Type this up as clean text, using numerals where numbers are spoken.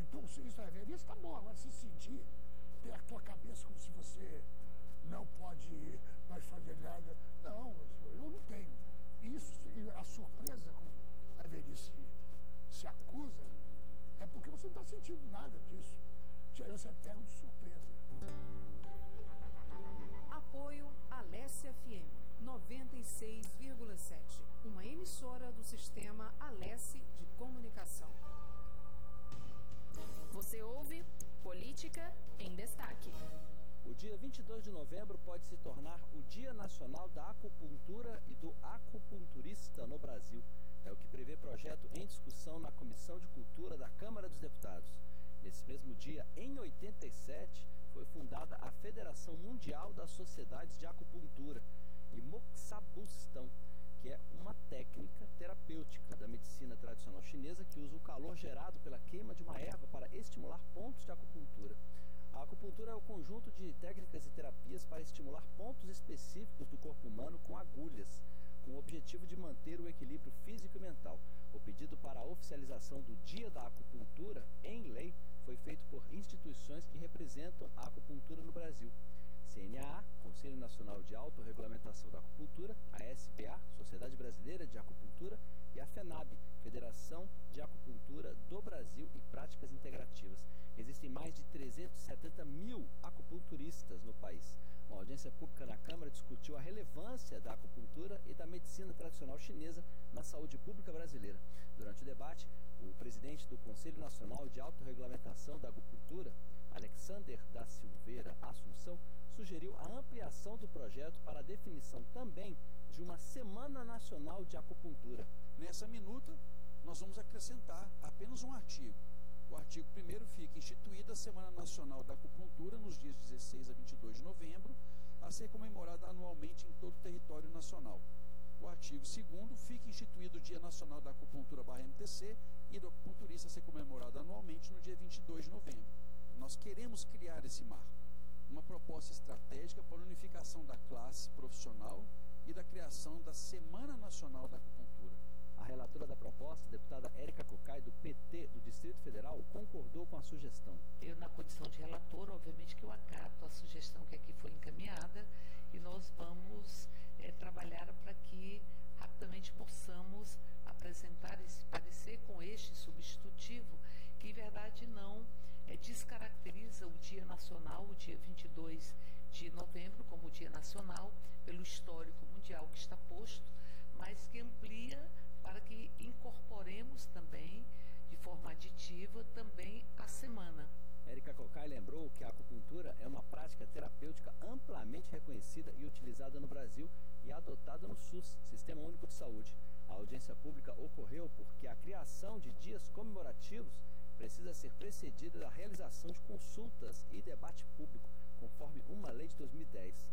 Então, se isso é velhice, tá bom. Agora, se sentir, ter a tua cabeça como se você não pode mais fazer nada. Não, eu não tenho. Isso, a surpresa com a velhice se acusa, é porque você não está sentindo nada disso. Você é pego de surpresa. Apoio Alesse FM 96,7, uma emissora do sistema Alesse de comunicação. Você ouve Política em Destaque. O dia 22 de novembro pode se tornar o Dia Nacional da Acupuntura e do Acupunturista no Brasil. É o que prevê projeto em discussão na Comissão de Cultura da Câmara dos Deputados. Nesse mesmo dia, em 87, foi fundada a Federação Mundial das Sociedades de Acupuntura e Moxabustão, que é uma técnica terapêutica da medicina tradicional chinesa que usa o calor gerado pela queima de uma erva para estimular pontos de acupuntura. A acupuntura é o conjunto de técnicas e terapias para estimular pontos específicos do corpo humano com agulhas, com o objetivo de manter o equilíbrio físico e mental. O pedido para a oficialização do Dia da Acupuntura, em lei, foi feito por instituições que representam a acupuntura no Brasil. CNAA, Conselho Nacional de Autorregulamentação da Acupuntura, a SBA, Sociedade Brasileira de Acupuntura, e a FENAB, Federação de Acupuntura do Brasil e Práticas Integrativas. Existem mais de 370 mil acupunturistas no país. Uma audiência pública na Câmara discutiu a relevância da acupuntura e da medicina tradicional chinesa na saúde pública brasileira. Durante o debate, o presidente do Conselho Nacional de Autorregulamentação da Acupuntura, Alexander da Silveira Assunção, sugeriu a ampliação do projeto para a definição também de uma Semana Nacional de Acupuntura. Nessa minuta, nós vamos acrescentar apenas um artigo. O artigo 1º fica instituída a Semana Nacional da Acupuntura nos dias 16 a 22 de novembro, a ser comemorada anualmente em todo o território nacional. O artigo 2º fica instituído o Dia Nacional da Acupuntura /MTC e do acupunturista a ser comemorado anualmente no dia 22 de novembro. Nós queremos criar esse marco, uma proposta estratégica para a unificação da classe profissional e da criação da Semana Nacional da Acupuntura. A relatora da proposta, a deputada Érica Cocai, do PT do Distrito Federal, concordou com a sugestão. Eu, na condição de relatora, obviamente que eu acato a sugestão que aqui foi encaminhada e nós vamos trabalhar para que rapidamente possamos apresentar esse parecer com este substitutivo, que em verdade não descaracteriza o Dia Nacional, o dia 22 de novembro, como o Dia Nacional, pelo histórico mundial que está posto, mas que amplia para que incorporemos também, de forma aditiva, também a semana. Érica Cocai lembrou que a acupuntura é uma prática terapêutica amplamente reconhecida e utilizada no Brasil e adotada no SUS, Sistema Único de Saúde. A audiência pública ocorreu porque a criação de dias comemorativos precisa ser precedida da realização de consultas e debate público, conforme uma lei de 2010.